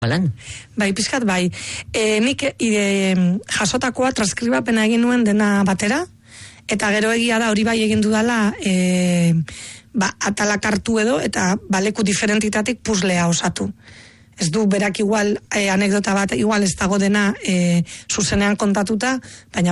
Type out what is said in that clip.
Alan? Bai, pizkat bai. Nik jasotakoa transkribapena egin nuen dena batera, eta gero egia da hori bai egin dudala atalak hartu edo, eta leku diferentitatik puzzlea osatu. Ez du berak igual anekdota bat, igual ez dago dena zuzenean kontatuta, baina